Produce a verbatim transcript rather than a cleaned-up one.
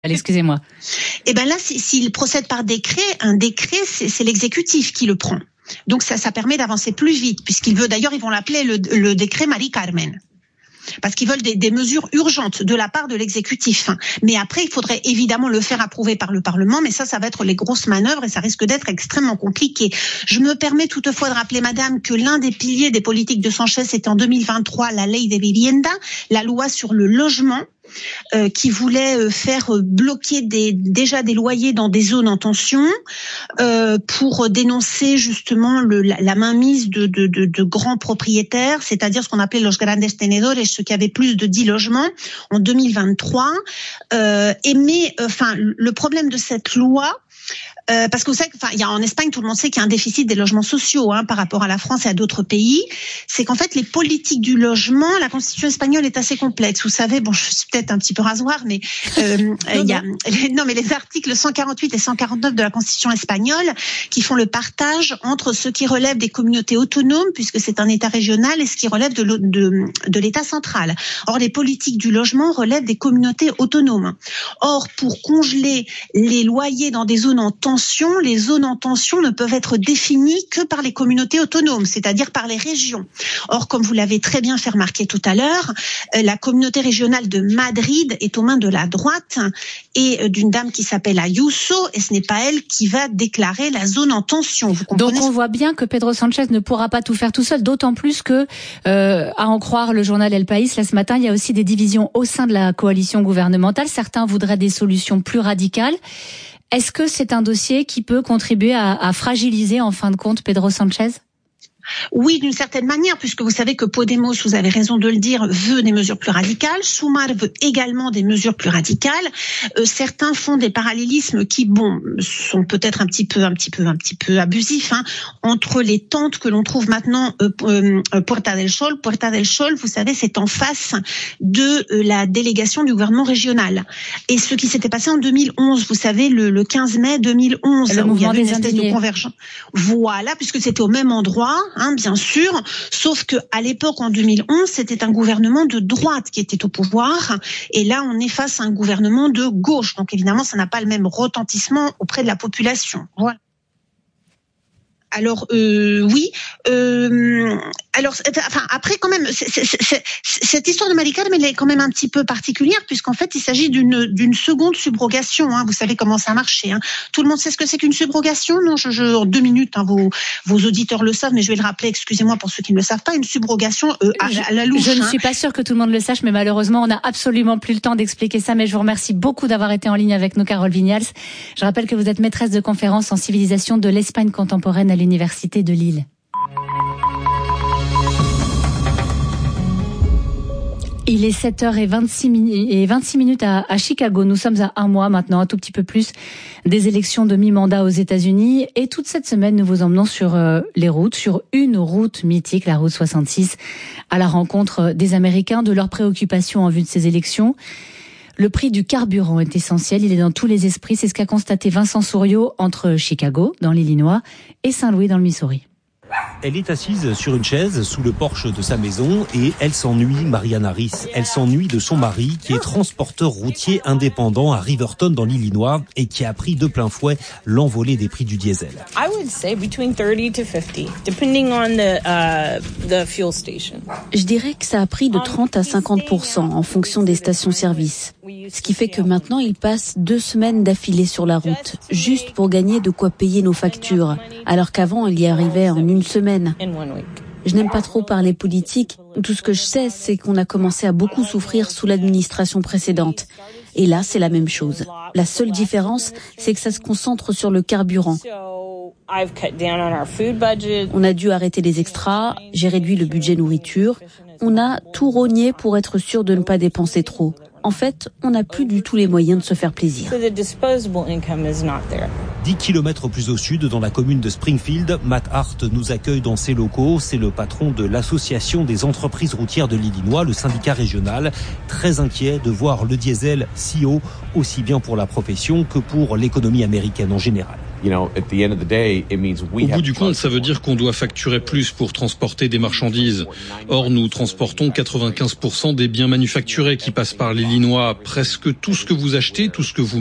Allez, excusez-moi. Eh ben là, s'il procède par décret, un décret, c'est, c'est l'exécutif qui le prend. Donc ça, ça permet d'avancer plus vite, puisqu'il veut, d'ailleurs, ils vont l'appeler le, le décret Mari-Carmen. Parce qu'ils veulent des, des mesures urgentes de la part de l'exécutif. Mais après, il faudrait évidemment le faire approuver par le Parlement, mais ça, ça va être les grosses manœuvres et ça risque d'être extrêmement compliqué. Je me permets toutefois de rappeler, madame, que l'un des piliers des politiques de Sánchez, c'était en deux mille vingt-trois la Ley de Vivienda, la loi sur le logement, Euh, qui voulait euh, faire euh, bloquer des, déjà des loyers dans des zones en tension euh, pour dénoncer justement le, la, la mainmise de, de, de, de grands propriétaires, c'est-à-dire ce qu'on appelait los grandes tenedores, ceux qui avaient plus de dix logements en deux mille vingt-trois. Euh, et mais, enfin, euh, le problème de cette loi, Euh, parce que vous savez, enfin, il y a en Espagne, tout le monde sait qu'il y a un déficit des logements sociaux hein, par rapport à la France et à d'autres pays. C'est qu'en fait, les politiques du logement, la Constitution espagnole est assez complexe. Vous savez, bon, je suis peut-être un petit peu rasoir, mais euh, il y a non, mais les articles cent quarante-huit et cent quarante-neuf de la Constitution espagnole qui font le partage entre ce qui relève des communautés autonomes, puisque c'est un État régional, et ce qui relève de, de, de l'État central. Or, les politiques du logement relèvent des communautés autonomes. Or, pour congeler les loyers dans des zones en tension, les zones en tension ne peuvent être définies que par les communautés autonomes, c'est-à-dire par les régions. Or, comme vous l'avez très bien fait remarquer tout à l'heure, la communauté régionale de Madrid est aux mains de la droite et d'une dame qui s'appelle Ayuso, et ce n'est pas elle qui va déclarer la zone en tension. Vous comprenez ? Donc on voit bien que Pedro Sánchez ne pourra pas tout faire tout seul, d'autant plus que, euh, à en croire le journal El País, là ce matin, il y a aussi des divisions au sein de la coalition gouvernementale. Certains voudraient des solutions plus radicales. Est-ce que c'est un dossier qui peut contribuer à, à fragiliser en fin de compte Pedro Sánchez ? Oui, d'une certaine manière, puisque vous savez que Podemos, vous avez raison de le dire, veut des mesures plus radicales. Sumar veut également des mesures plus radicales. Euh, certains font des parallélismes qui, bon, sont peut-être un petit peu, un petit peu, un petit peu abusifs, hein, entre les tentes que l'on trouve maintenant euh, euh, Puerta del Sol. Puerta del Sol, vous savez, c'est en face de euh, la délégation du gouvernement régional. Et ce qui s'était passé en deux mille onze, vous savez, le, le quinze mai deux mille onze, le où il y avait une espèce indignés. de convergence. Voilà, puisque c'était au même endroit. Hein, bien sûr, sauf que à l'époque, en deux mille onze, c'était un gouvernement de droite qui était au pouvoir, et là, on est face à un gouvernement de gauche. Donc, évidemment, ça n'a pas le même retentissement auprès de la population. Voilà. Alors euh, oui, euh, alors enfin après quand même c'est, c'est, c'est, cette histoire de Mari-Carmen, elle est quand même un petit peu particulière puisqu'en fait il s'agit d'une d'une seconde subrogation. Hein, vous savez comment ça marche. Hein. Tout le monde sait ce que c'est qu'une subrogation. Non, je, je en deux minutes, hein, vos vos auditeurs le savent, mais je vais le rappeler. Excusez-moi pour ceux qui ne le savent pas. Une subrogation euh, à, à la louche. Je ne hein. suis pas sûre que tout le monde le sache, mais malheureusement on n'a absolument plus le temps d'expliquer ça. Mais je vous remercie beaucoup d'avoir été en ligne avec nous, Carole Vignals. Je rappelle que vous êtes maîtresse de conférences en civilisation de l'Espagne contemporaine à l'Université de Lille. Il est sept heures vingt-six minutes à, à Chicago. Nous sommes à un mois maintenant, un tout petit peu plus, des élections de mi-mandat aux États-Unis. Et toute cette semaine, nous vous emmenons sur euh, les routes, sur une route mythique, la route soixante-six, à la rencontre des Américains, de leurs préoccupations en vue de ces élections. Le prix du carburant est essentiel, il est dans tous les esprits. C'est ce qu'a constaté Vincent Souriau entre Chicago, dans l'Illinois, et Saint-Louis, dans le Missouri. Elle est assise sur une chaise sous le porche de sa maison et elle s'ennuie, Marianne Harris. Elle s'ennuie de son mari qui est transporteur routier indépendant à Riverton dans l'Illinois et qui a pris de plein fouet l'envolée des prix du diesel. I would say between thirty to fifty, depending on the uh, the fuel station. Je dirais que ça a pris de trente à cinquante pour cent en fonction des stations-service. Ce qui fait que maintenant, ils passent deux semaines d'affilée sur la route, juste pour gagner de quoi payer nos factures, alors qu'avant, il y arrivait en une semaine. Je n'aime pas trop parler politique. Tout ce que je sais, c'est qu'on a commencé à beaucoup souffrir sous l'administration précédente. Et là, c'est la même chose. La seule différence, c'est que ça se concentre sur le carburant. On a dû arrêter les extras, j'ai réduit le budget nourriture. On a tout rogné pour être sûr de ne pas dépenser trop. En fait, on n'a plus du tout les moyens de se faire plaisir. Dix kilomètres plus au sud, dans la commune de Springfield, Matt Hart nous accueille dans ses locaux. C'est le patron de l'Association des entreprises routières de l'Illinois, le syndicat régional, très inquiet de voir le diesel si haut, aussi bien pour la profession que pour l'économie américaine en général. Au bout du compte, ça veut dire qu'on doit facturer plus pour transporter des marchandises. Or, nous transportons quatre-vingt-quinze pour cent des biens manufacturés qui passent par l'Illinois. Presque tout ce que vous achetez, tout ce que vous